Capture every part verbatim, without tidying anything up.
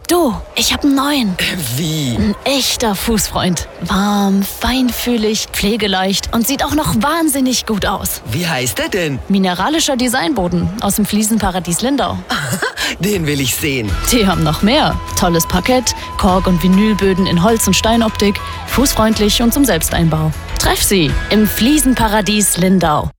Du, ich hab einen neuen. Wie? Ein echter Fußfreund. Warm, feinfühlig, pflegeleicht und sieht auch noch wahnsinnig gut aus. Wie heißt er denn? Mineralischer Designboden aus dem Fliesenparadies Lindau. Den will ich sehen. Die haben noch mehr. Tolles Parkett, Kork- und Vinylböden in Holz- und Steinoptik, fußfreundlich und zum Selbsteinbau. Treff sie im Fliesenparadies Lindau.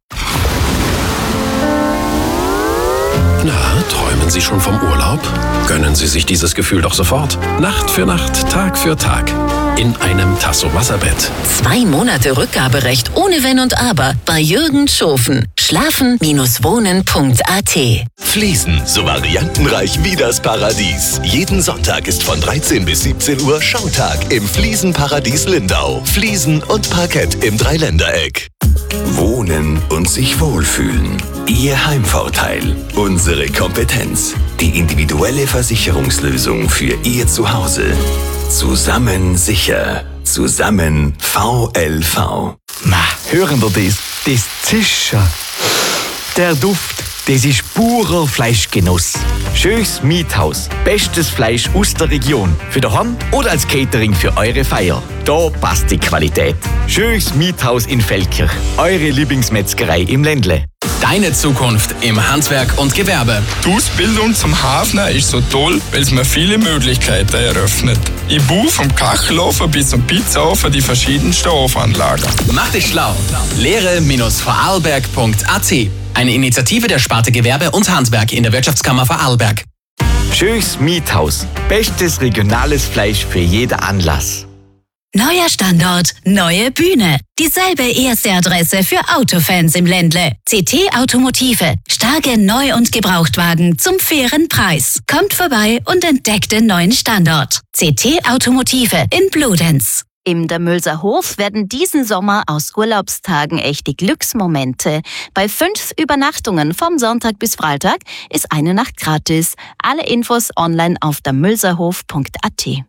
Na, träumen Sie schon vom Urlaub? Gönnen Sie sich dieses Gefühl doch sofort. Nacht für Nacht, Tag für Tag. In einem Tasso Wasserbett. Zwei Monate Rückgaberecht ohne Wenn und Aber bei Jürgen Schofen. Schlafen Wohnen Punkt a t. Fliesen, so variantenreich wie das Paradies. Jeden Sonntag ist von dreizehn bis siebzehn Uhr Schautag im Fliesenparadies Lindau. Fliesen und Parkett im Dreiländereck. Wohnen und sich wohlfühlen. Ihr Heimvorteil. Unsere Kompetenz. Die individuelle Versicherungslösung für Ihr Zuhause. Zusammen sicher. Zusammen V L V. Ma, hören wir das? Das Zischen. Der Duft, das ist purer Fleischgenuss. Schönes Miethaus. Bestes Fleisch aus der Region. Für daheim oder als Catering für eure Feier. Da passt die Qualität. Schönes Miethaus in Feldkirch. Eure Lieblingsmetzgerei im Ländle. Deine Zukunft im Handwerk und Gewerbe. Die Ausbildung zum Hafner ist so toll, weil es mir viele Möglichkeiten eröffnet. Ich buche vom Kachelofen bis zum Pizzaofen die verschiedensten Ofenanlagen. Mach dich schlau. Lehre Vorarlberg Punkt a t. Eine Initiative der Sparte Gewerbe und Handwerk in der Wirtschaftskammer Vorarlberg. Schönes Miethaus. Bestes regionales Fleisch für jeden Anlass. Neuer Standort, neue Bühne. Dieselbe erste Adresse für Autofans im Ländle. C T Automotive. Starke Neu- und Gebrauchtwagen zum fairen Preis. Kommt vorbei und entdeckt den neuen Standort. C T Automotive in Bludenz. Im Damölser Hof werden diesen Sommer aus Urlaubstagen echte Glücksmomente. Bei fünf Übernachtungen vom Sonntag bis Freitag ist eine Nacht gratis. Alle Infos online auf damölserhof Punkt a t.